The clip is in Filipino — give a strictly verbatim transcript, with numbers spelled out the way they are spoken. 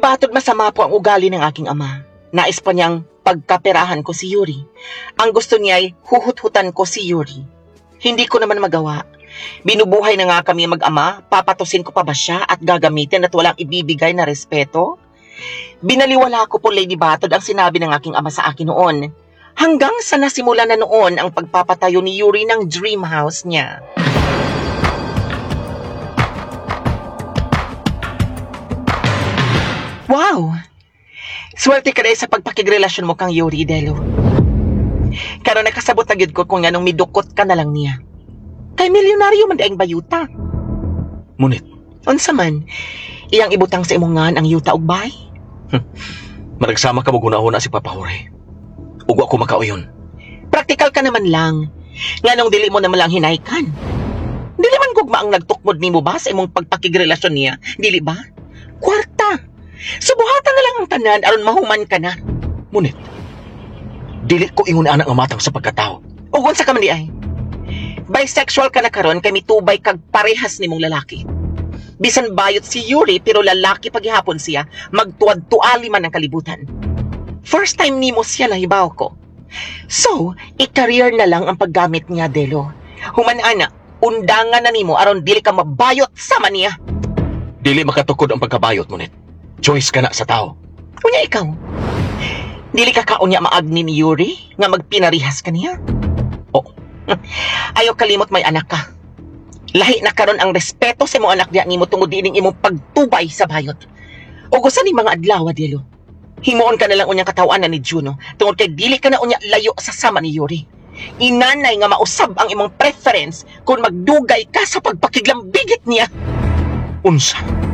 batod masama po ang ugali ng aking ama. Nais pa niyang pagkaperahan ko si Yuri. Ang gusto niya ay huhut-hutan ko si Yuri. Hindi ko naman magawa. Binubuhay na nga kami mag-ama, papatusin ko pa ba siya at gagamitin at walang ibibigay na respeto? Binaliwala ko po, Lady Batod, ang sinabi ng aking ama sa akin noon. Hanggang sa nasimula na noon ang pagpapatayo ni Yuri ng dream house niya. Wow! Swerte ka rin sa pagpakigrelasyon mo kang Yuri, Delo. Karon nakasabot na gyud ko kung anong midukot ka na lang niya. Kay milyonaryo man daing bayuta. Ngunit, Unsa man, iyang ibutang sa imongan ang yuta ug bahay. managsama ka mo gunahon na si Papa Jorge. Ug ako makauyon. Praktikal ka naman lang. Nganong dili mo naman lang hinaykan. Dili man gugma ang nagtukmod nimo ba sa imong pagpakigrelasyon niya, dili ba? Kwarta. Subuhatan na lang ang tanan aron mahuman ka na. Ngunit, dili ko ingon anak nga matang sa pagkatao. Ug unsa ka man di ay? Bisexual ka na karon kay mitubay kag parehas nimong lalaki. Bisan bayot si Yuri pero lalaki paghihapon siya, magtuad-tuali man ang kalibutan. First time nimo siya nahibaw ko. So, i-career na lang ang paggamit niya, Delo. Human ana, undangan na nimo aron dili ka mabayot sa maniya. Dili makatukod ang pagkabayot, ngunit choice ka na sa tao. Unya ikaw. Dili ka kaunya maagni ni Yuri nga magpinarihas ka niya. Oh, Ayaw kalimot may anak ka. Lahi na karon ang respeto sa imong anak diha nimo tungod diining imong pagtubay sa bayot. O gusto ni mga adlaw, Delo. Himuon ka na lang unyang katawan na ni Juno tungod kay dili ka na unya layo sa sama ni Yuri. Inanay nga mausab ang imong preference kung magdugay ka sa pagpakiglambigit niya. unsa?